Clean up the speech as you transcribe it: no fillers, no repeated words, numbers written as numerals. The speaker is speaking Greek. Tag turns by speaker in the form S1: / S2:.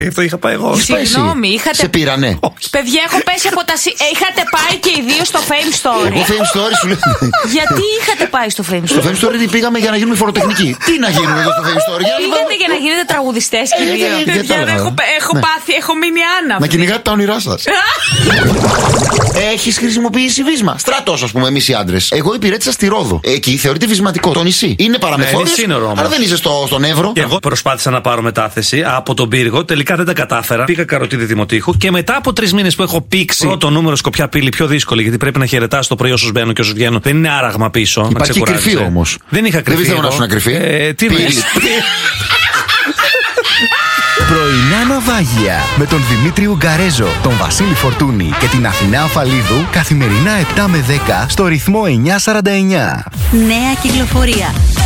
S1: Αυτό είχα πάει εγώ.
S2: Συγγνώμη, είχατε.
S3: Σε πήρανε.
S2: Παιδιά, έχω πέσει από τα. Είχατε πάει και οι δύο στο Fame Story.
S3: Εγώ Fame Story σου λέω.
S2: Γιατί είχατε πάει στο Fame Story?
S3: Στο Fame Story πήγαμε για να γίνουμε φοροτεχνικοί. Τι να γίνουμε εδώ στο Fame Story?
S2: Πήγατε για να γίνετε τραγουδιστές και οι δύο. Έχω πάθει, έχω μείνει άναυδη.
S3: Να κυνηγάτε τα όνειρά σας. Έχεις χρησιμοποιήσει βίσμα? Στράτος, ας πούμε, εμείς οι άντρες. Εγώ υπηρέτησα στη Ρόδο. Εκεί θεωρείται βυσματικό. Το νησί. Είναι παραμεθόριος, αλλά δεν είσαι στον Εύρο.
S1: Και εγώ προσπάθησα να πάρω μετάθεση από τον Πύργο. Τελικά δεν τα κατάφερα. Πήγα Καροτίδη Δημοτήχου και μετά από 3 μήνες που έχω πήξει πρώτο νούμερο Σκοπιά Πύλη, πιο δύσκολη γιατί πρέπει να χαιρετάς το πρωί όσους μπαίνουν και όσους βγαίνουν. Δεν είναι άραγμα πίσω.
S3: Υπάρχει και κρυφή όμως.
S1: Δεν είχα κρυφή.
S3: Δεν θέλω να σου να κρυφή.
S1: Τι λες?
S4: Πρωινά ναυάγια με τον Δημήτρη Ουγκαρέζο, τον Βασίλη Φορτούνη και την Αθηνά Αφαλίδου καθημερινά 7 με 10 στο ρυθμό 949.
S5: Νέα κυκλοφορία.